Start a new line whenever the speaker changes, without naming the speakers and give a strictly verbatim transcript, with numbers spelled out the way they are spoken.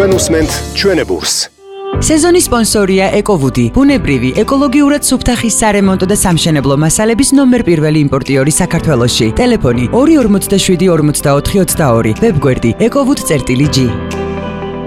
თქვენ უსმენთ ჩვენებურს.
სეზონის სპონსორია ეკოვუდი, ბუნებრივი, ეკოლოგიურად სუფთა ხის სარემონტო და სამშენებლო მასალების ნომერ პირველი იმპორტიორი საქართველოში. ტელეფონი ორი ორმოცდაშვიდი ორმოცდაოთხი ოცდაორი, ვებგვერდი ეკოვუდ წერტილი ჯი.